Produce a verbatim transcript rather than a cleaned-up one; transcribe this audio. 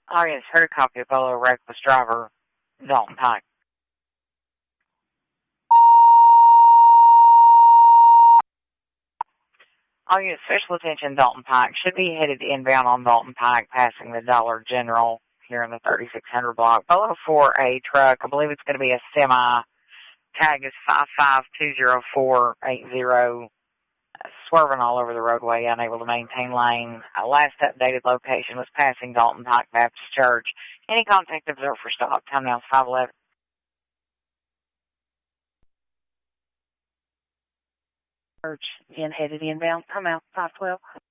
Oh, yes, heard a copy of Bolo reckless driver, Dalton Pike. Oh, yes, special attention, Dalton Pike. Should be headed inbound on Dalton Pike, passing the Dollar General here in the thirty-six hundred block. Bolo for a truck. I believe it's going to be a semi. Tag is five five two zero four eight zero. Swerving all over the roadway, unable to maintain lane. Uh, last updated location was passing Dalton Pike Baptist Church. Any contact observed for stop. Time now is five eleven. Church, again headed inbound. Come out, five twelve.